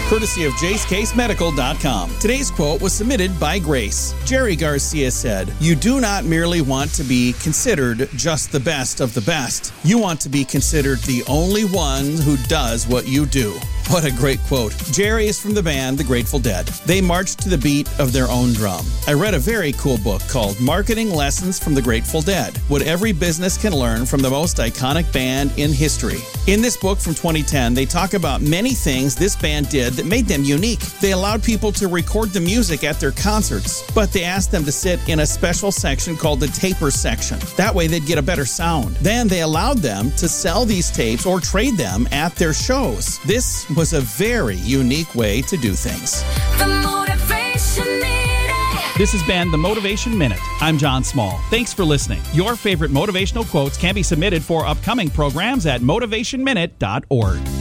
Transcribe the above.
courtesy of JaceCaseMedical.com. Today's quote was submitted by Grace. Jerry Garcia said, "You do not merely want to be considered just the best of the best. You want to be considered the only one who does what you do." What a great quote. Jerry is from the band The Grateful Dead. They marched to the beat of their own drum. I read a very cool book called Marketing Lessons from the Grateful Dead, what every business can learn from the most iconic band in history. In this book from 2010, they talk about many things this band did that made them unique. They allowed people to record the music at their concerts, but they asked them to sit in a special section called the taper section. That way they'd get a better sound. Then they allowed them to sell these tapes or trade them at their shows. This was a very unique way to do things. This has been the Motivation Minute. I'm John Small. Thanks for listening. Your favorite motivational quotes can be submitted for upcoming programs at motivationminute.org.